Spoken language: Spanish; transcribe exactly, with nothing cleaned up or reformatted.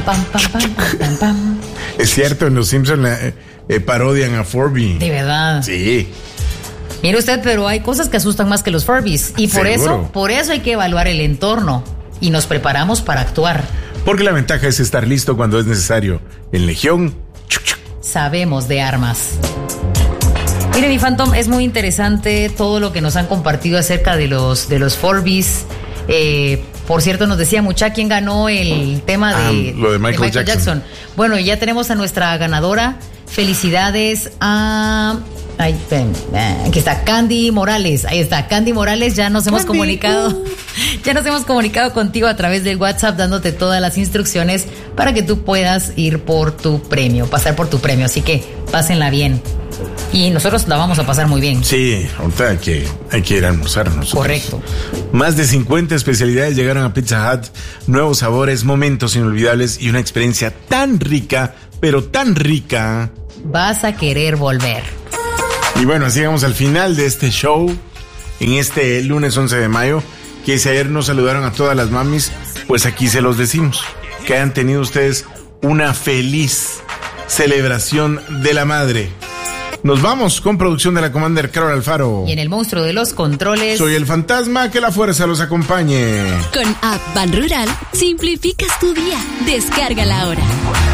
pam, pam, pam, pam, pam. Es cierto, en Los Simpsons eh, eh, parodian a Furby. De verdad. Sí. Mire usted, pero hay cosas que asustan más que los Furbies. Y por Seguro. eso, por eso hay que evaluar el entorno. Y nos preparamos para actuar. Porque la ventaja es estar listo cuando es necesario. En Legión, chuc, chuc. Sabemos de armas. Mire, mi Phantom, es muy interesante todo lo que nos han compartido acerca de los, de los Furbies. Eh, por cierto, nos decía Mucha quién ganó el tema de, ah, lo de Michael, de Michael Jackson. Jackson. Bueno, ya tenemos a nuestra ganadora. Felicidades a... Ay, ven, aquí está Candy Morales. Ahí está Candy Morales. Ya nos hemos Candy. comunicado. Ya nos hemos comunicado contigo a través del WhatsApp, dándote todas las instrucciones para que tú puedas ir por tu premio, pasar por tu premio. Así que pásenla bien. Y nosotros la vamos a pasar muy bien. Sí, ahorita hay que, hay que ir a almorzar nosotros. Correcto. Más de cincuenta especialidades llegaron a Pizza Hut. Nuevos sabores, momentos inolvidables y una experiencia tan rica, pero tan rica. Vas a querer volver. Y bueno, así llegamos al final de este show, en este lunes once de mayo, que si ayer nos saludaron a todas las mamis, pues aquí se los decimos. Que hayan tenido ustedes una feliz celebración de la madre. Nos vamos con producción de la Commander Carol Alfaro. Y en el monstruo de los controles... Soy el fantasma, que la fuerza los acompañe. Con App Ban Rural, simplificas tu día. Descárgala ahora.